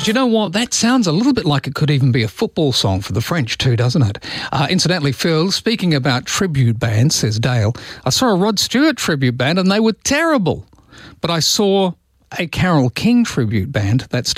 Do you know what? That sounds a little bit like it could even be a football song for the French too, doesn't it? Incidentally, Phil, speaking about tribute bands, says Dale, I saw a Rod Stewart tribute band and they were terrible. But I saw a Carole King tribute band that's